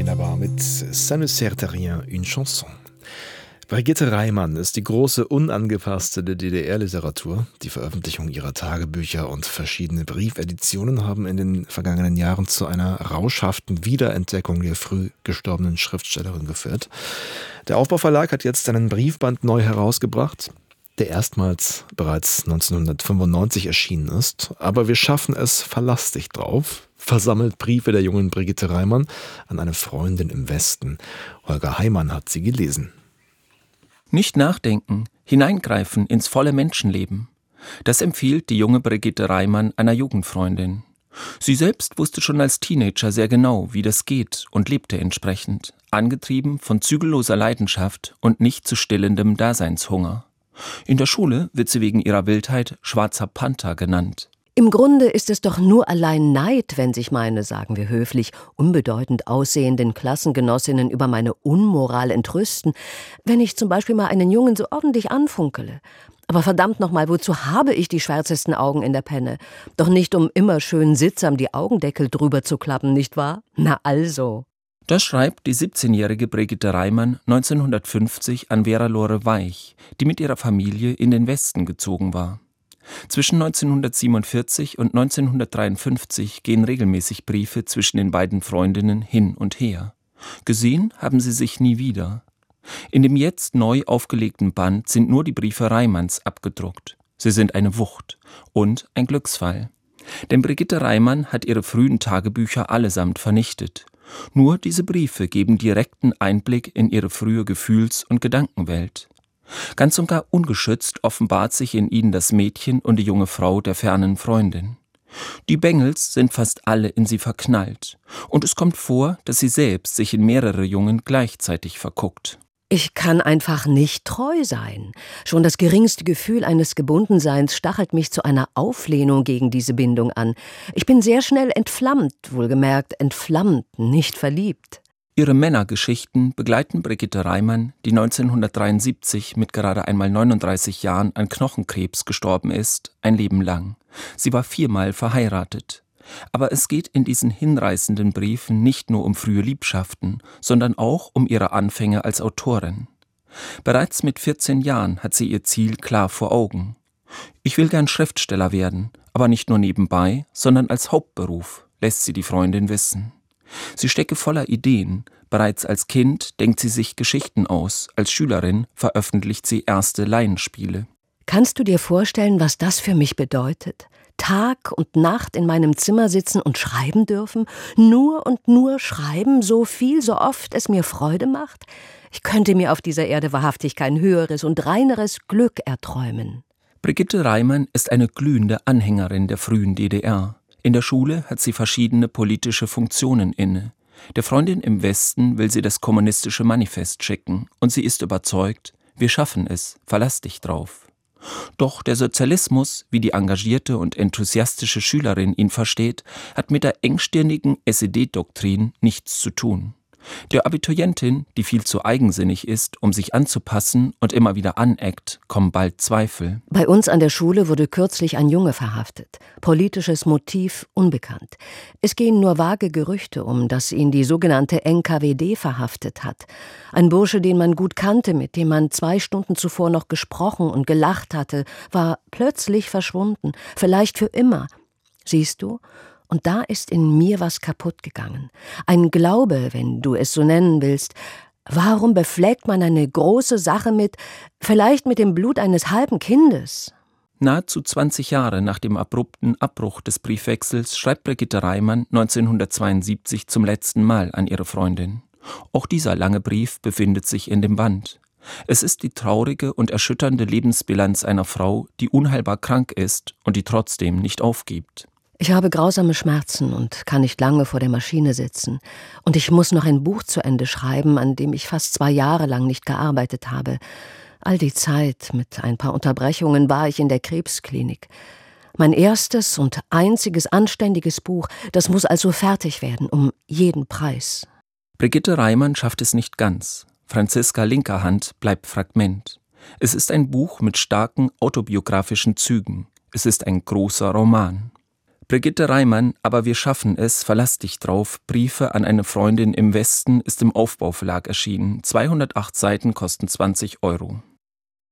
Benabar mit Ça ne sert à rien, une chanson. Brigitte Reimann ist die große Unangepasste der DDR-Literatur. Die Veröffentlichung ihrer Tagebücher und verschiedene Briefeditionen haben in den vergangenen Jahren zu einer rauschhaften Wiederentdeckung der früh gestorbenen Schriftstellerin geführt. Der Aufbau-Verlag hat jetzt einen Briefband neu herausgebracht, der erstmals bereits 1995 erschienen ist. Aber wir schaffen es, verlass dich drauf, versammelt Briefe der jungen Brigitte Reimann an eine Freundin im Westen. Holger Heimann hat sie gelesen. Nicht nachdenken, hineingreifen ins volle Menschenleben. Das empfiehlt die junge Brigitte Reimann einer Jugendfreundin. Sie selbst wusste schon als Teenager sehr genau, wie das geht und lebte entsprechend, angetrieben von zügelloser Leidenschaft und nicht zu stillendem Daseinshunger. In der Schule wird sie wegen ihrer Wildheit Schwarzer Panther genannt. Im Grunde ist es doch nur allein Neid, wenn sich meine, sagen wir höflich, unbedeutend aussehenden Klassengenossinnen über meine Unmoral entrüsten, wenn ich zum Beispiel mal einen Jungen so ordentlich anfunkele. Aber verdammt nochmal, wozu habe ich die schwärzesten Augen in der Penne? Doch nicht, um immer schön sittsam die Augendeckel drüber zu klappen, nicht wahr? Na also. Das schreibt die 17-jährige Brigitte Reimann 1950 an Vera-Lore Weich, die mit ihrer Familie in den Westen gezogen war. Zwischen 1947 und 1953 gehen regelmäßig Briefe zwischen den beiden Freundinnen hin und her. Gesehen haben sie sich nie wieder. In dem jetzt neu aufgelegten Band sind nur die Briefe Reimanns abgedruckt. Sie sind eine Wucht und ein Glücksfall. Denn Brigitte Reimann hat ihre frühen Tagebücher allesamt vernichtet. Nur diese Briefe geben direkten Einblick in ihre frühe Gefühls- und Gedankenwelt. Ganz und gar ungeschützt offenbart sich in ihnen das Mädchen und die junge Frau der fernen Freundin. Die Bengels sind fast alle in sie verknallt. Und es kommt vor, dass sie selbst sich in mehrere Jungen gleichzeitig verguckt. Ich kann einfach nicht treu sein. Schon das geringste Gefühl eines Gebundenseins stachelt mich zu einer Auflehnung gegen diese Bindung an. Ich bin sehr schnell entflammt, wohlgemerkt entflammt, nicht verliebt. Ihre Männergeschichten begleiten Brigitte Reimann, die 1973 mit gerade einmal 39 Jahren an Knochenkrebs gestorben ist, ein Leben lang. Sie war 4-mal verheiratet. Aber es geht in diesen hinreißenden Briefen nicht nur um frühe Liebschaften, sondern auch um ihre Anfänge als Autorin. Bereits mit 14 Jahren hat sie ihr Ziel klar vor Augen. Ich will gern Schriftsteller werden, aber nicht nur nebenbei, sondern als Hauptberuf, lässt sie die Freundin wissen. Sie stecke voller Ideen. Bereits als Kind denkt sie sich Geschichten aus. Als Schülerin veröffentlicht sie erste Laienspiele. Kannst du dir vorstellen, was das für mich bedeutet? Tag und Nacht in meinem Zimmer sitzen und schreiben dürfen? Nur und nur schreiben, so viel, so oft es mir Freude macht? Ich könnte mir auf dieser Erde wahrhaftig kein höheres und reineres Glück erträumen. Brigitte Reimann ist eine glühende Anhängerin der frühen DDR. In der Schule hat sie verschiedene politische Funktionen inne. Der Freundin im Westen will sie das kommunistische Manifest schicken und sie ist überzeugt, wir schaffen es, verlass dich drauf. Doch der Sozialismus, wie die engagierte und enthusiastische Schülerin ihn versteht, hat mit der engstirnigen SED-Doktrin nichts zu tun. Der Abiturientin, die viel zu eigensinnig ist, um sich anzupassen und immer wieder aneckt, kommen bald Zweifel. Bei uns an der Schule wurde kürzlich ein Junge verhaftet. Politisches Motiv unbekannt. Es gehen nur vage Gerüchte um, dass ihn die sogenannte NKWD verhaftet hat. Ein Bursche, den man gut kannte, mit dem man 2 Stunden zuvor noch gesprochen und gelacht hatte, war plötzlich verschwunden. Vielleicht für immer. Siehst du? Und da ist in mir was kaputt gegangen. Ein Glaube, wenn du es so nennen willst. Warum befleckt man eine große Sache vielleicht mit dem Blut eines halben Kindes? Nahezu 20 Jahre nach dem abrupten Abbruch des Briefwechsels schreibt Brigitte Reimann 1972 zum letzten Mal an ihre Freundin. Auch dieser lange Brief befindet sich in dem Band. Es ist die traurige und erschütternde Lebensbilanz einer Frau, die unheilbar krank ist und die trotzdem nicht aufgibt. Ich habe grausame Schmerzen und kann nicht lange vor der Maschine sitzen. Und ich muss noch ein Buch zu Ende schreiben, an dem ich fast 2 Jahre lang nicht gearbeitet habe. All die Zeit, mit ein paar Unterbrechungen, war ich in der Krebsklinik. Mein erstes und einziges anständiges Buch, das muss also fertig werden, um jeden Preis. Brigitte Reimann schafft es nicht ganz. Franziska Linkerhand bleibt Fragment. Es ist ein Buch mit starken autobiografischen Zügen. Es ist ein großer Roman. Brigitte Reimann, Aber wir schaffen es, verlass dich drauf, Briefe an eine Freundin im Westen ist im Aufbau Verlag erschienen. 208 Seiten kosten 20 €.